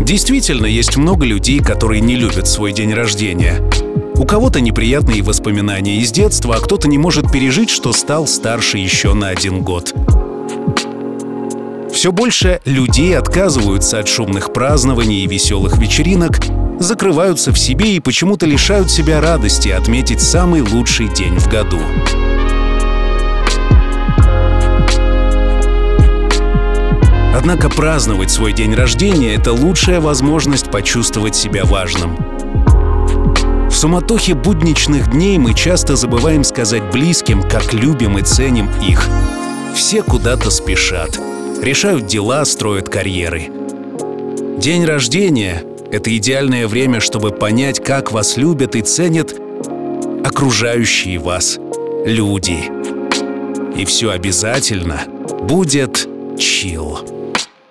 Действительно, есть много людей, которые не любят свой день рождения. У кого-то неприятные воспоминания из детства, а кто-то не может пережить, что стал старше еще на 1 год. Все больше людей отказываются от шумных празднований и веселых вечеринок, закрываются в себе и почему-то лишают себя радости отметить самый лучший день в году. Однако праздновать свой день рождения — это лучшая возможность почувствовать себя важным. В суматохе будничных дней мы часто забываем сказать близким, как любим и ценим их. Все куда-то спешат, решают дела, строят карьеры. День рождения — это идеальное время, чтобы понять, как вас любят и ценят окружающие вас люди. И все обязательно будет чилл.